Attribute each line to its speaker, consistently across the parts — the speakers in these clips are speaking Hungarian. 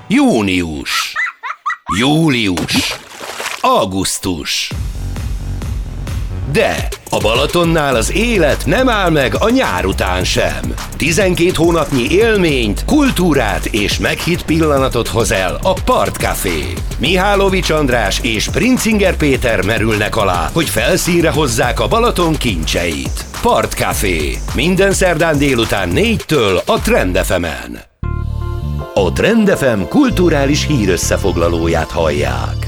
Speaker 1: Június, július, augusztus. De a Balatonnál az élet nem áll meg a nyár után sem. 12 hónapnyi élményt, kultúrát és meghitt pillanatot hoz el a Partcafé. Mihálovics András és Princinger Péter merülnek alá, hogy felszínre hozzák a Balaton kincseit. Partcafé. Minden szerdán délután 4-től a Trend FM-en. A Trend FM kulturális hírösszefoglalóját hallják.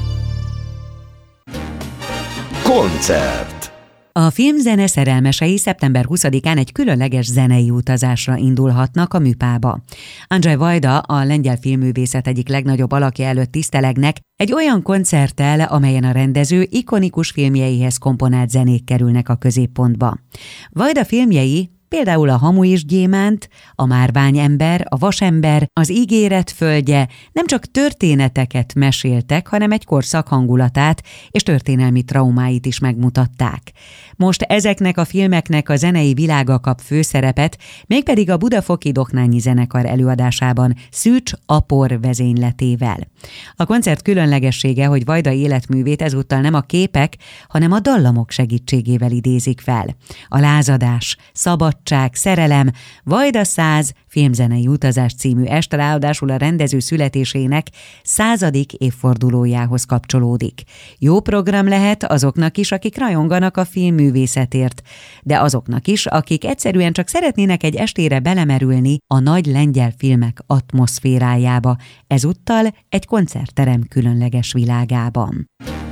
Speaker 1: Koncert.
Speaker 2: A filmzene szerelmesei szeptember 20-án egy különleges zenei utazásra indulhatnak a Műpába. Andrzej Wajda, a lengyel filmművészet egyik legnagyobb alakja előtt tisztelegnek egy olyan koncerttel, amelyen a rendező ikonikus filmjeihez komponált zenék kerülnek a középpontba. Wajda filmjei, például a Hamu és gyémánt, a Márványember, a Vasember, az Ígéret földje nem csak történeteket meséltek, hanem egy korszak hangulatát és történelmi traumáit is megmutatták. Most ezeknek a filmeknek a zenei világa kap főszerepet, mégpedig a Budafoki Doknányi Zenekar előadásában Szűcs Apor vezényletével. A koncert különlegessége, hogy Wajda életművét ezúttal nem a képek, hanem a dallamok segítségével idézik fel. A lázadás, szabadság, szerelem, Wajda 100 filmzenei utazás című est ráadásul a rendező születésének 100. évfordulójához kapcsolódik. Jó program lehet azoknak is, akik rajonganak a filmművészetért, de azoknak is, akik egyszerűen csak szeretnének egy estére belemerülni a nagy lengyel filmek atmoszférájába, ezúttal egy koncertterem különleges világában.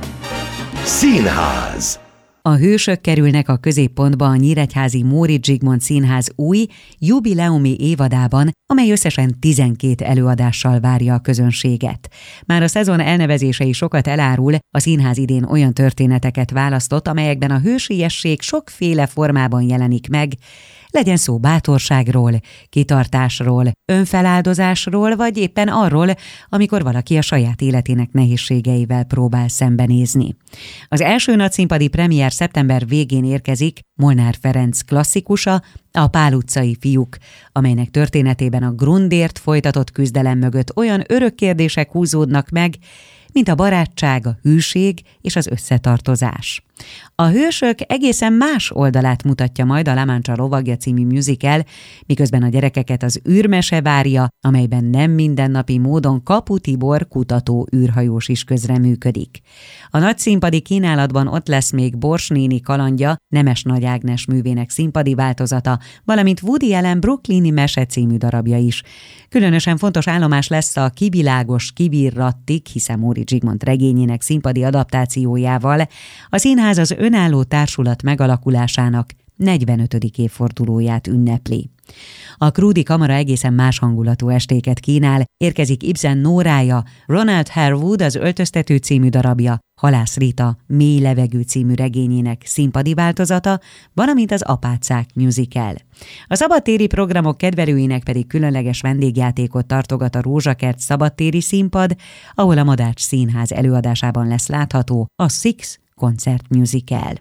Speaker 1: Színház.
Speaker 2: A hősök kerülnek a középpontba a nyíregyházi Móricz Zsigmond Színház új, jubileumi évadában, amely összesen 12 előadással várja a közönséget. Már a szezon elnevezése is sokat elárul, a színház idén olyan történeteket választott, amelyekben a hősiesség sokféle formában jelenik meg, legyen szó bátorságról, kitartásról, önfeláldozásról, vagy éppen arról, amikor valaki a saját életének nehézségeivel próbál szembenézni. Az első nagyszínpadi premier szeptember végén érkezik, Molnár Ferenc klasszikusa, a Pál utcai fiúk, amelynek történetében a Grundért folytatott küzdelem mögött olyan örök kérdések húzódnak meg, mint a barátság, a hűség és az összetartozás. A hősök egészen más oldalát mutatja majd a La Mancha lovagja című musical, miközben a gyerekeket az űrmese várja, amelyben nem mindennapi módon Kapu Tibor kutató űrhajós is közreműködik. A nagy színpadi kínálatban ott lesz még Bors néni kalandja, Nemes Nagy Ágnes művének színpadi változata, valamint Woody Allen brooklyni mese című darabja is. Különösen fontos állomás lesz a Kivilágos Kibirrattik, hiszen Móricz Zsigmond regényének színpadi adaptációjával a színház az önálló társulat megalakulásának 45. évfordulóját ünnepli. A Krúdi Kamara egészen más hangulatú estéket kínál, érkezik Ibsen Nórája, Ronald Harewood az Öltöztető című darabja, Halász Rita Mély levegő című regényének színpadi változata, valamint az Apácák musical. A szabadtéri programok kedvelőinek pedig különleges vendégjátékot tartogat a Rózsakert szabadtéri színpad, ahol a Madács Színház előadásában lesz látható a Six koncert musical.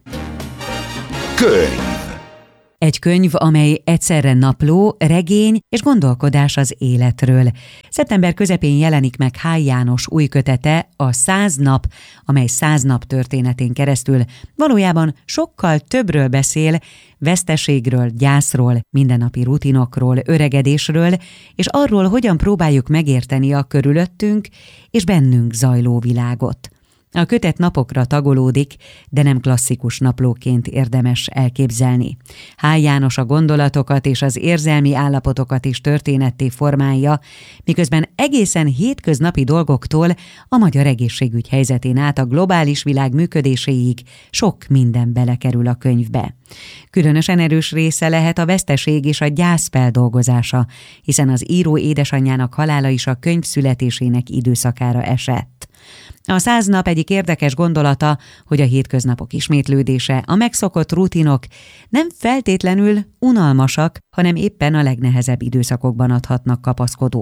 Speaker 1: Könyv.
Speaker 2: Egy könyv, amely egyszerre napló, regény és gondolkodás az életről. Szeptember közepén jelenik meg H. János új kötete, a 100 nap, amely 100 nap történetén keresztül valójában sokkal többről beszél, veszteségről, gyászról, mindennapi rutinokról, öregedésről, és arról, hogyan próbáljuk megérteni a körülöttünk és bennünk zajló világot. A kötet napokra tagolódik, de nem klasszikus naplóként érdemes elképzelni. H. János a gondolatokat és az érzelmi állapotokat is történetté formálja, miközben egészen hétköznapi dolgoktól a magyar egészségügy helyzetén át a globális világ működéséig sok minden belekerül a könyvbe. Különösen erős része lehet a veszteség és a gyász feldolgozása, hiszen az író édesanyjának halála is a könyv születésének időszakára esett. A 100 nap egyik érdekes gondolata, hogy a hétköznapok ismétlődése, a megszokott rutinok nem feltétlenül unalmasak, hanem éppen a legnehezebb időszakokban adhatnak kapaszkodót.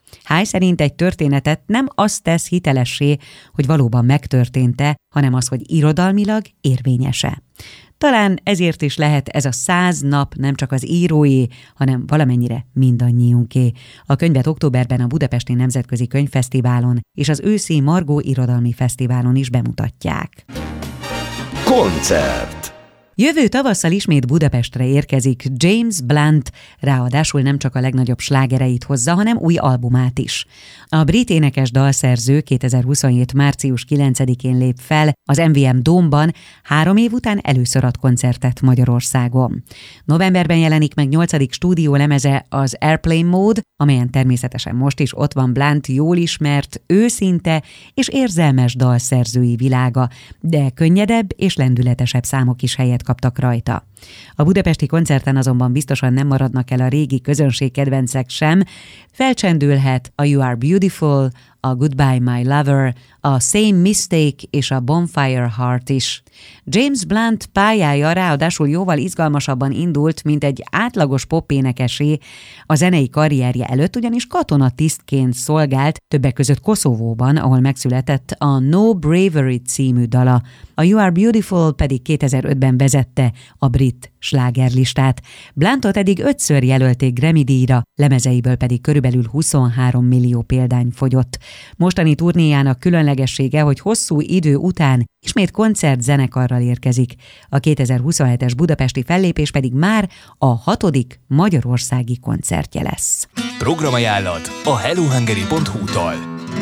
Speaker 2: Háj szerint egy történetet nem azt tesz hitelessé, hogy valóban megtörtént-e, hanem az, hogy irodalmilag érvényese. Talán ezért is lehet ez a 100 nap nem csak az íróé, hanem valamennyire mindannyiunké. A könyvet októberben a Budapesti Nemzetközi Könyvfesztiválon és az őszi Margó Irodalmi Fesztiválon is bemutatják.
Speaker 1: Koncert.
Speaker 2: Jövő tavasszal ismét Budapestre érkezik James Blunt, ráadásul nem csak a legnagyobb slágereit hozza, hanem új albumát is. A brit énekes dalszerző 2027. március 9-én lép fel az MVM Dome-ban, 3 év után először ad koncertet Magyarországon. Novemberben jelenik meg 8. stúdiólemeze, az Airplane Mode, amelyen természetesen most is ott van Blunt jól ismert, őszinte és érzelmes dalszerzői világa, de könnyedebb és lendületesebb számok is helyet kaptak rajta. A budapesti koncerten azonban biztosan nem maradnak el a régi közönségkedvencek sem, felcsendülhet a You Are Beautiful, a Goodbye My Lover, a Same Mistake és a Bonfire Heart is. James Blunt pályája ráadásul jóval izgalmasabban indult, mint egy átlagos popénekesé. A zenei karrierje előtt ugyanis katonatisztként szolgált, többek között Koszovóban, ahol megszületett a No Bravery című dala. A You Are Beautiful pedig 2005-ben vezette a brit slágerlistát. Bluntot eddig 5-ször jelölték Grammy-díjra, lemezeiből pedig körülbelül 23 millió példány fogyott. Mostani turnéjának különlegessége, hogy hosszú idő után ismét koncertzenekarral érkezik. A 2027-es budapesti fellépés pedig már a 6. magyarországi koncertje lesz.
Speaker 3: Programajánlat a hellohungary.hu-tól.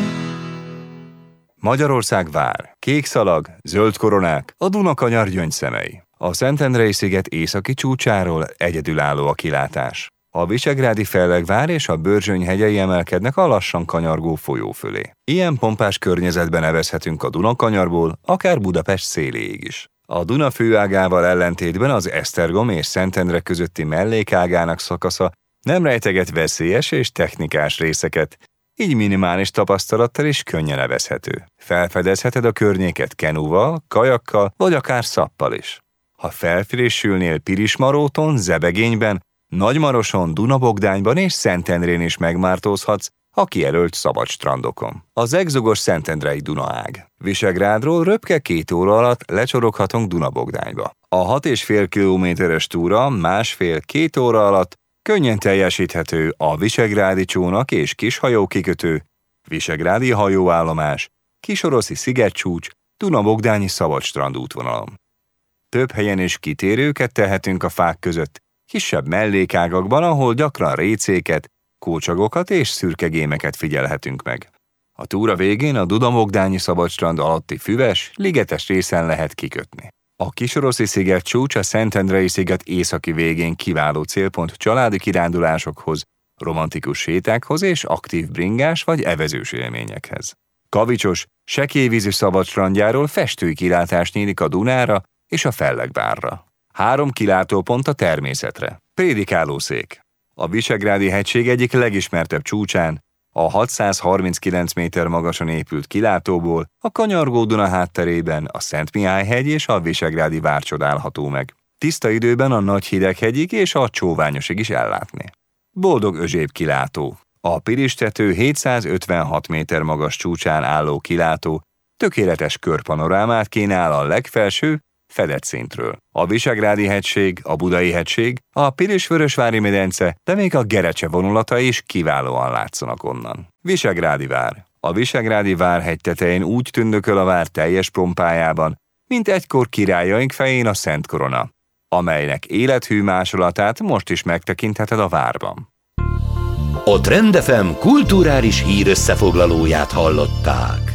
Speaker 4: Magyarország vár. Kék szalag, zöld koronák, a Dunakanyar gyöngyszemei. A Szentendrei-sziget északi csúcsáról egyedülálló a kilátás. A Visegrádi Fellegvár és a Börzsöny hegyei emelkednek a lassan kanyargó folyó fölé. Ilyen pompás környezetben nevezhetünk a Dunakanyarból, akár Budapest széléig is. A Duna főágával ellentétben az Esztergom és Szentendre közötti mellékágának szakasza nem rejteget veszélyes és technikás részeket, így minimális tapasztalattal is könnyen nevezhető. Felfedezheted a környéket kenúval, kajakkal vagy akár szappal is. Ha felfrissülnél Pirismaróton, Zebegényben, Nagymaroson, Dunabogdányban és Szentendrén is megmártózhatsz a kijelölt szabad strandokon. Az egzogos szentendrei Dunaág. Visegrádról röpke 2 óra alatt lecsoroghatunk Dunabogdányba. A 6,5 kilométeres túra 1,5-2 óra alatt könnyen teljesíthető a Visegrádi csónak és kishajó kikötő, Visegrádi hajóállomás, Kisoroszi szigetcsúcs, Dunabogdányi szabadstrand útvonalon. Több helyen is kitérőket tehetünk a fák között, kisebb mellékágakban, ahol gyakran récéket, kócsagokat és szürkegémeket figyelhetünk meg. A túra végén a Dunabogdányi szabadstrand alatti füves, ligetes részen lehet kikötni. A Kisoroszi szigetcsúcs a Szentendrei-sziget északi végén kiváló célpont családi kirándulásokhoz, romantikus sétákhoz és aktív bringás vagy evezős élményekhez. Kavicsos, sekélyvízű szabadstrandjáról festői kilátás nyílik a Dunára és a Fellegvárra. 3 kilátópont a természetre. Prédikálószék. A Visegrádi hegység egyik legismertebb csúcsán, a 639 méter magasan épült kilátóból a kanyargó Duna hátterében a Szentmihály-hegy és a Visegrádi vár csodálható meg. Tiszta időben a Nagyhideghegyig és a Csóványosig is ellátni. Boldog Özséb kilátó. A Piristető 756 méter magas csúcsán álló kilátó tökéletes körpanorámát kínál a legfelső, fedett szintről. A Visegrádi hegység, a Budai hegység, a Pilis-Vörösvári medence, de még a Gerecse vonulatai is kiválóan látszanak onnan. Visegrádi vár. A Visegrádi várhegy tetején úgy tündököl a vár teljes pompájában, mint egykor királyaink fején a Szent Korona, amelynek élethű másolatát most is megtekintheted a várban.
Speaker 1: A Trend FM kulturális hírösszefoglalóját hallották.